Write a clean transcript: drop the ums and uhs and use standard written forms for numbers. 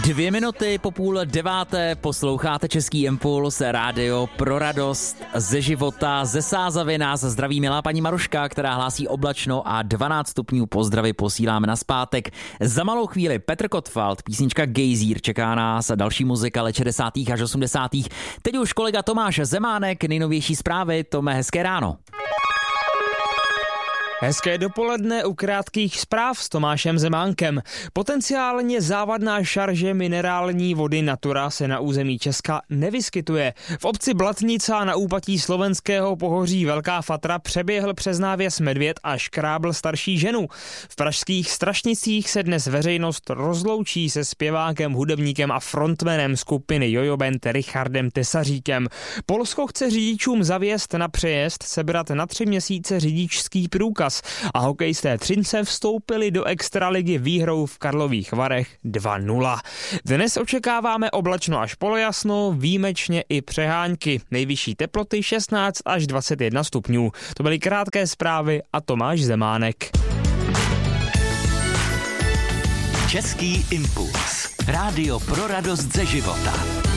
2 minuty po 8:30 posloucháte Český impuls, rádio pro radost ze života. Ze Sázavy nás zdraví milá paní Maruška, která hlásí oblačno a 12 stupňů pozdravy posíláme nazpátek. Za malou chvíli Petr Kotwald, písnička Gejzír, čeká nás další muzika let 60. až 80. Teď už kolega Tomáš Zemánek, nejnovější zprávy. Tome, hezké ráno. Hezké dopoledne u krátkých zpráv s Tomášem Zemánkem. Potenciálně závadná šarže minerální vody Natura se na území Česka nevyskytuje. V obci Blatnica na úpatí slovenského pohoří Velká Fatra přeběhl přes návěs medvěd a škrábl starší ženu. V pražských Strašnicích se dnes veřejnost rozloučí se zpěvákem, hudebníkem a frontmanem skupiny Jojo Band Richardem Tesaříkem. Polsko chce řidičům za vjezd na přejezd sebrat na 3 měsíce řidičský průkaz. A hokejisté Třince vstoupili do extraligy výhrou v Karlových Varech 2-0. Dnes očekáváme oblačno až polojasno, výjimečně i přehánky. Nejvyšší teploty 16 až 21 stupňů. To byly krátké zprávy a Tomáš Zemánek. Český impuls. Rádio pro radost ze života.